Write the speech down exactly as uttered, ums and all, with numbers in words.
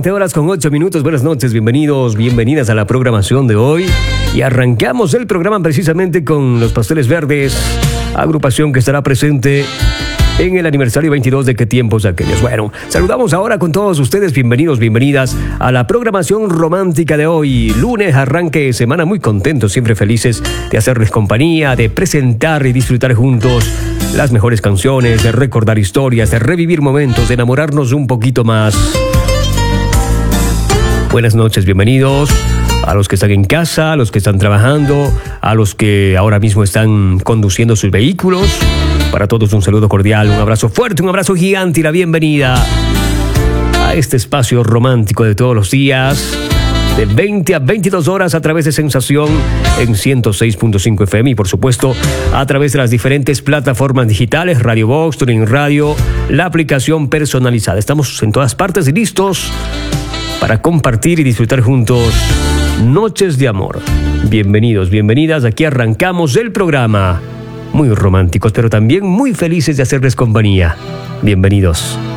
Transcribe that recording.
veinte horas con ocho minutos. Buenas noches, bienvenidos, bienvenidas a la programación de hoy. Y arrancamos el programa precisamente con Los Pasteles Verdes, agrupación que estará presente en el aniversario veintidós de Qué tiempos aquellos. Bueno, saludamos ahora con todos ustedes, bienvenidos, bienvenidas a la programación romántica de hoy. Lunes, arranque de semana, muy contentos, siempre felices de hacerles compañía, de presentar y disfrutar juntos las mejores canciones, de recordar historias, de revivir momentos, de enamorarnos un poquito más. Buenas noches, bienvenidos a los que están en casa, a los que están trabajando, a los que ahora mismo están conduciendo sus vehículos. Para todos un saludo cordial, un abrazo fuerte, un abrazo gigante y la bienvenida a este espacio romántico de todos los días, de veinte a veintidós horas a través de Sensación en ciento seis punto cinco F M y por supuesto a través de las diferentes plataformas digitales, Radio Box, TuneIn Radio, la aplicación personalizada. Estamos en todas partes y listos para compartir y disfrutar juntos Noches de Amor. Bienvenidos, bienvenidas, aquí arrancamos el programa. Muy románticos, pero también muy felices de hacerles compañía. Bienvenidos.